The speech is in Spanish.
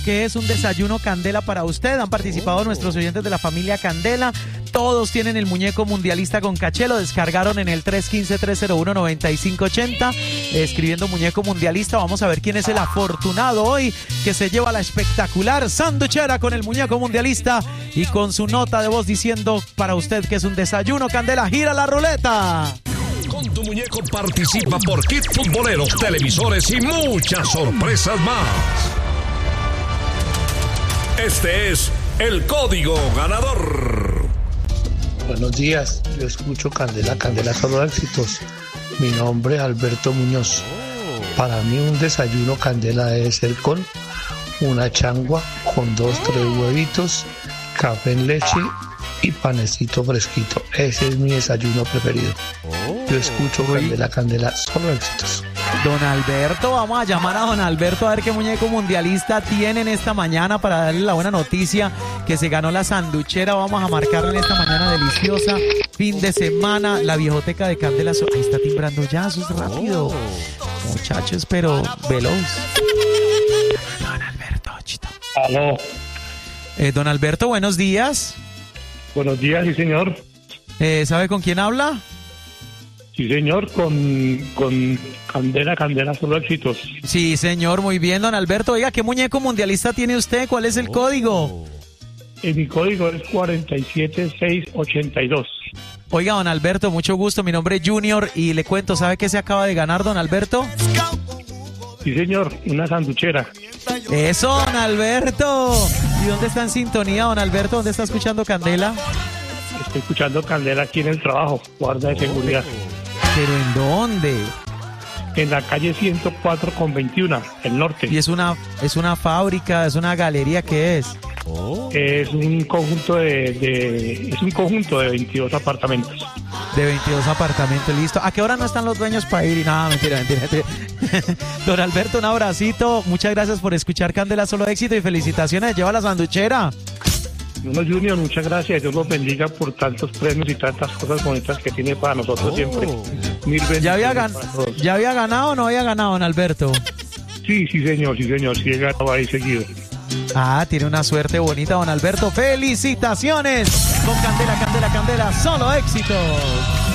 que es un desayuno Candela para usted. Han participado nuestros oyentes de la familia Candela. Todos tienen el muñeco mundialista con caché. Lo descargaron en el 315-301-9580. Escribiendo muñeco mundialista. Vamos a ver quién es el afortunado hoy que se lleva la espectacular sanduchera con el muñeco mundialista y con su nota de voz diciendo para usted que es un desayuno Candela. ¡Gira la ruleta! Con tu muñeco participa por kit futboleros, televisores y muchas sorpresas más. Este es el código ganador. Buenos días, yo escucho Candela, Candela solo éxitos. Mi nombre es Alberto Muñoz. Para mí un desayuno Candela debe ser con una changua, con 2, 3 huevitos, café en leche y panecito fresquito. Ese es mi desayuno preferido. Yo escucho Candela, Candela, solo éxitos. Don Alberto, vamos a llamar a don Alberto a ver qué muñeco mundialista tienen esta mañana para darle la buena noticia que se ganó la sanduchera. Vamos a marcarle en esta mañana deliciosa, fin de semana, la viejoteca de Candela. Ahí está timbrando ya, eso es rápido. Muchachos, pero veloz. Don Alberto, chito. Aló. Don Alberto, buenos días. Buenos días, sí señor. ¿Sabe con quién habla? Sí señor, con Candela, Candela solo éxitos. Sí señor, muy bien, don Alberto. Oiga, ¿qué muñeco mundialista tiene usted? ¿Cuál es el código? Mi código es 47682. Oiga, don Alberto, mucho gusto. Mi nombre es Junior y le cuento, ¿sabe qué se acaba de ganar, don Alberto? Sí señor, una sanduchera. Eso, don Alberto. ¿Y dónde está en sintonía, don Alberto? ¿Dónde está escuchando Candela? Estoy escuchando Candela aquí en el trabajo, guarda de seguridad. ¿Pero en dónde? En la calle 104 con 21, el norte. ¿Y es una fábrica, es una galería, qué es? Es un conjunto de 22 apartamentos. De 22 apartamentos, listo. ¿A qué hora no están los dueños para ir? No, mentira. Don Alberto, un abracito. Muchas gracias por escuchar Candela Solo Éxito y felicitaciones. Lleva la sanduchera. Bueno, Junior, muchas gracias. Dios los bendiga por tantos premios y tantas cosas bonitas que tiene para nosotros siempre. Mil bendiciones. ¿Ya había ganado o no había ganado, don Alberto? Sí, señor. Sí he ganado ahí seguido. Ah, tiene una suerte bonita, don Alberto. ¡Felicitaciones! Con Candela, Candela, Candela, solo éxitos.